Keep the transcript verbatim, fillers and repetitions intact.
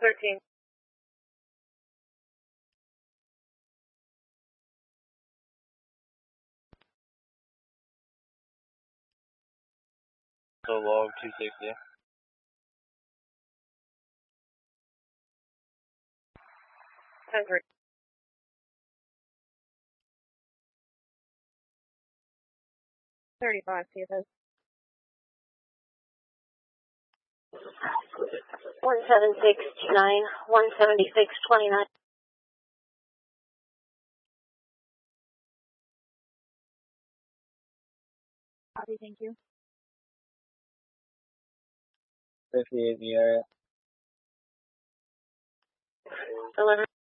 thirteen. So log two sixty. ten three. thirty-five, T F S. one seven six two nine, one seventy-six twenty-nine. Copy, thank you. fifty-eight in the area. Deliver.